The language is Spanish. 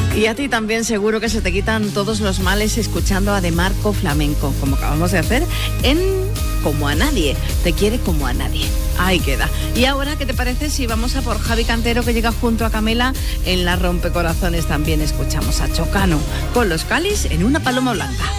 Y a ti también seguro que se te quitan todos los males escuchando a De Marco Flamenco, como acabamos de hacer en Como a Nadie. Te quiere como a nadie. Ahí queda. Y ahora, ¿qué te parece si vamos a por Javi Cantero, que llega junto a Camela en La Rompecorazones? También escuchamos a Chocano con Los Calis en Una paloma blanca.